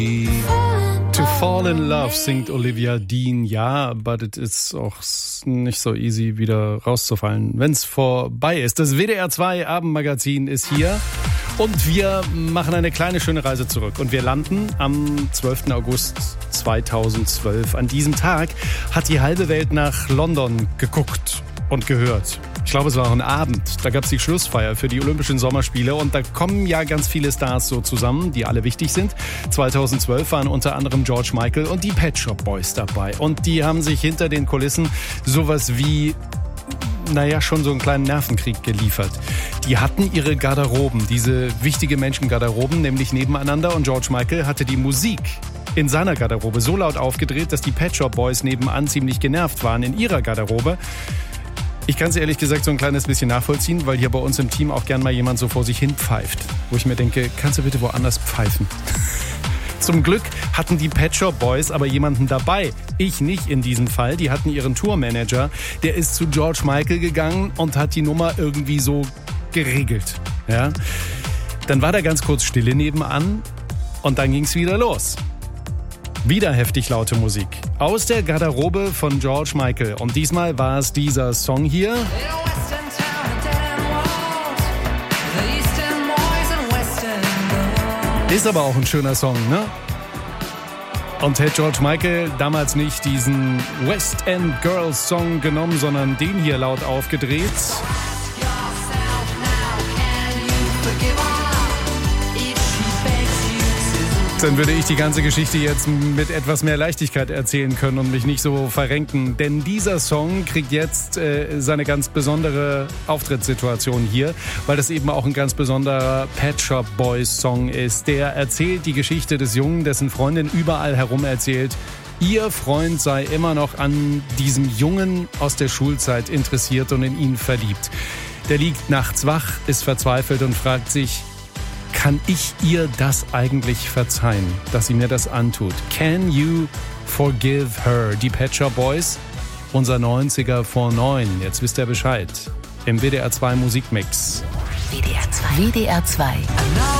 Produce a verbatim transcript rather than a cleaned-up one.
To Fall in Love singt Olivia Dean. Ja, but it is auch nicht so easy, wieder rauszufallen, wenn es vorbei ist. Das W D R zwei Abendmagazin ist hier und wir machen eine kleine schöne Reise zurück. Und wir landen am zwölften August zweitausendzwölf. An diesem Tag hat die halbe Welt nach London geguckt und gehört. Ich glaube, es war auch ein Abend. Da gab es die Schlussfeier für die Olympischen Sommerspiele und da kommen ja ganz viele Stars so zusammen, die alle wichtig sind. zweitausendzwölf waren unter anderem George Michael und die Pet Shop Boys dabei und die haben sich hinter den Kulissen sowas wie, naja, schon so einen kleinen Nervenkrieg geliefert. Die hatten ihre Garderoben, diese wichtige Menschengarderoben, nämlich nebeneinander und George Michael hatte die Musik in seiner Garderobe so laut aufgedreht, dass die Pet Shop Boys nebenan ziemlich genervt waren in ihrer Garderobe. Ich kann es ehrlich gesagt so ein kleines bisschen nachvollziehen, weil hier bei uns im Team auch gern mal jemand so vor sich hin pfeift. Wo ich mir denke, kannst du bitte woanders pfeifen? Zum Glück hatten die Pet Shop Boys aber jemanden dabei. Ich nicht in diesem Fall. Die hatten ihren Tourmanager. Der ist zu George Michael gegangen und hat die Nummer irgendwie so geregelt. Ja? Dann war da ganz kurz Stille nebenan und dann ging's wieder los. Wieder heftig laute Musik. Aus der Garderobe von George Michael. Und diesmal war es dieser Song hier. Ist aber auch ein schöner Song, ne? Und hätte George Michael damals nicht diesen West End Girls Song genommen, sondern den hier laut aufgedreht. Dann würde ich die ganze Geschichte jetzt mit etwas mehr Leichtigkeit erzählen können und mich nicht so verrenken. Denn dieser Song kriegt jetzt äh, seine ganz besondere Auftrittssituation hier, weil das eben auch ein ganz besonderer Pet Shop Boys Song ist. Der erzählt die Geschichte des Jungen, dessen Freundin überall herum erzählt, ihr Freund sei immer noch an diesem Jungen aus der Schulzeit interessiert und in ihn verliebt. Der liegt nachts wach, ist verzweifelt und fragt sich, kann ich ihr das eigentlich verzeihen, dass sie mir das antut? Can you forgive her? Die Pet Shop Boys, unser neunziger vor neun. Jetzt wisst ihr Bescheid. Im W D R zwei Musikmix. W D R zwei. W D R zwei.